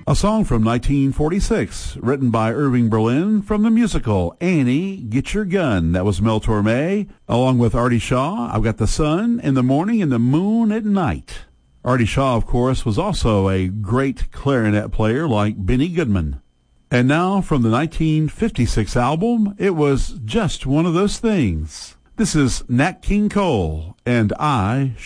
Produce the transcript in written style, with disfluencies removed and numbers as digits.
A song from 1946, written by Irving Berlin from the musical Annie, Get Your Gun. That was Mel Torme, along with Artie Shaw. I've got the sun in the morning and the moon at night. Artie Shaw, of course, was also a great clarinet player like Benny Goodman. And now from the 1956 album, it was Just One of Those Things. This is Nat King Cole and I